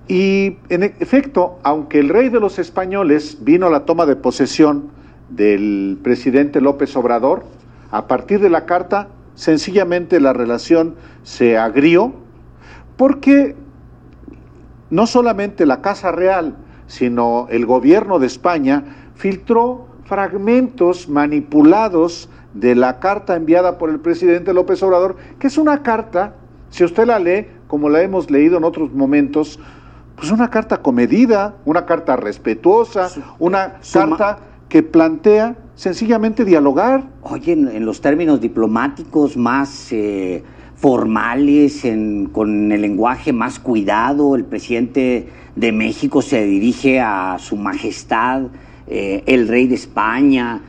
Y en efecto, aunque el rey de los españoles vino a la toma de posesión del presidente López Obrador, a partir de la carta, sencillamente la relación se agrió, porque no solamente la Casa Real, sino el gobierno de España filtró fragmentos manipulados de la carta enviada por el presidente López Obrador, que es una carta, si usted la lee, como la hemos leído en otros momentos, pues una carta comedida, una carta respetuosa, una carta que plantea sencillamente dialogar. Oye, en los términos diplomáticos más formales, con el lenguaje más cuidado, el presidente de México se dirige a su majestad, el rey de España,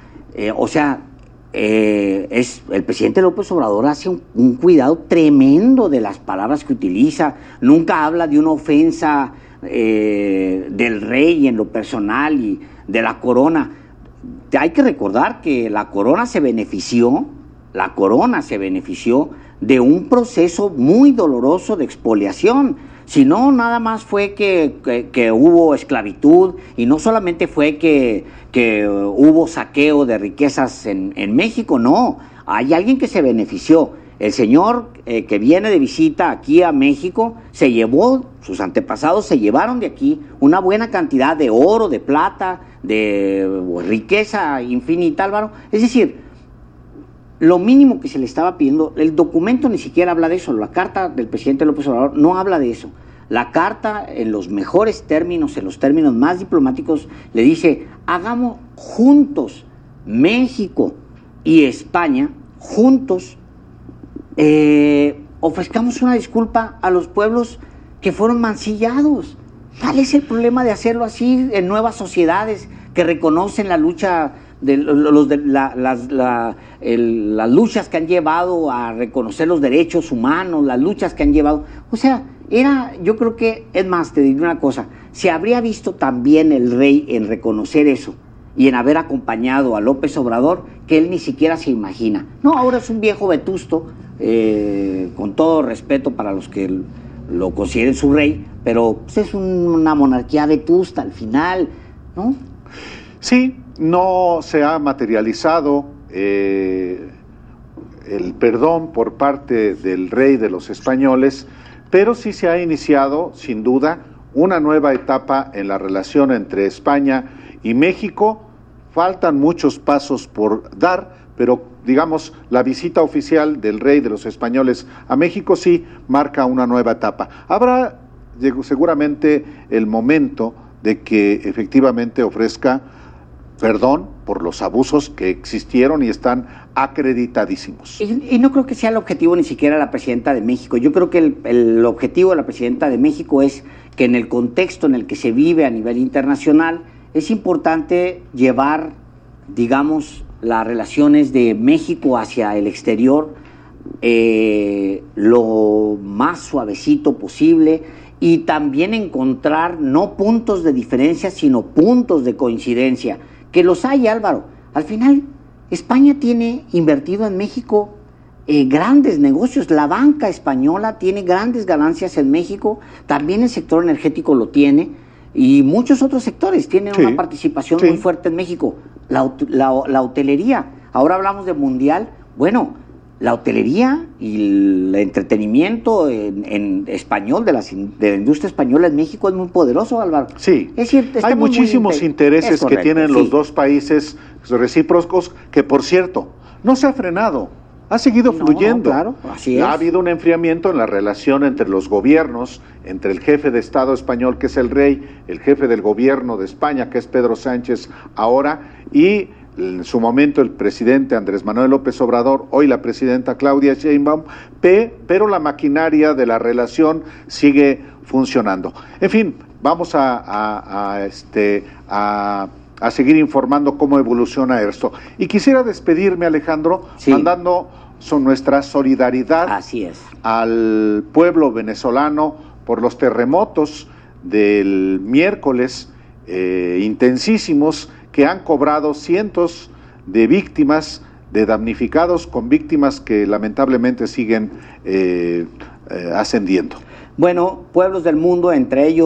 el presidente López Obrador hace un cuidado tremendo de las palabras que utiliza, nunca habla de una ofensa del rey en lo personal y de la corona. Hay que recordar que la corona se benefició de un proceso muy doloroso de expoliación. Si no, nada más fue que hubo esclavitud, y no solamente fue que hubo saqueo de riquezas en México, no, hay alguien que se benefició. El señor que viene de visita aquí a México se llevó, sus antepasados se llevaron de aquí una buena cantidad de oro, de plata, de riqueza infinita, Álvaro. Es decir, lo mínimo que se le estaba pidiendo, el documento ni siquiera habla de eso, la carta del presidente López Obrador no habla de eso. La carta, en los mejores términos, en los términos más diplomáticos, le dice: hagamos juntos, México y España, juntos, ofrezcamos una disculpa a los pueblos que fueron mancillados. ¿Cuál es el problema de hacerlo así en nuevas sociedades que reconocen la lucha de las luchas que han llevado a reconocer los derechos humanos, las luchas que han llevado? O sea, yo creo que, es más, te diré una cosa, se habría visto también el rey en reconocer eso y en haber acompañado a López Obrador, que él ni siquiera se imagina. No, ahora es un viejo vetusto, con todo respeto para los que lo consideren su rey, pero pues es una monarquía vetusta al final, ¿no? Sí, no se ha materializado el perdón por parte del rey de los españoles, pero sí se ha iniciado, sin duda, una nueva etapa en la relación entre España y México. Faltan muchos pasos por dar, pero digamos, la visita oficial del rey de los españoles a México sí marca una nueva etapa. Habrá seguramente el momento de que efectivamente ofrezca perdón por los abusos que existieron y están acreditadísimos. Y no creo que sea el objetivo ni siquiera la presidenta de México. Yo creo que el objetivo de la presidenta de México es que en el contexto en el que se vive a nivel internacional es importante llevar, digamos, las relaciones de México hacia el exterior lo más suavecito posible, y también encontrar no puntos de diferencia, sino puntos de coincidencia, que los hay, Álvaro. Al final, España tiene invertido en México grandes negocios, la banca española tiene grandes ganancias en México, también el sector energético lo tiene, y muchos otros sectores tienen una participación muy fuerte en México. La hotelería, ahora hablamos de mundial, bueno, la hotelería y el entretenimiento en español, de la industria española en México es muy poderoso, Álvaro. Sí, hay muchísimos intereses que tienen los dos países recíprocos, que por cierto, no se ha frenado, ha seguido fluyendo. Claro, así es. Ha habido un enfriamiento en la relación entre los gobiernos, entre el jefe de Estado español, que es el rey, el jefe del gobierno de España, que es Pedro Sánchez ahora, y en su momento el presidente Andrés Manuel López Obrador, hoy la presidenta Claudia Sheinbaum, pero la maquinaria de la relación sigue funcionando. En fin, vamos a seguir informando cómo evoluciona esto. Y quisiera despedirme, Alejandro, mandando nuestra solidaridad al pueblo venezolano por los terremotos del miércoles intensísimos, que han cobrado cientos de víctimas, de damnificados, con víctimas que lamentablemente siguen ascendiendo. Bueno, pueblos del mundo, entre ellos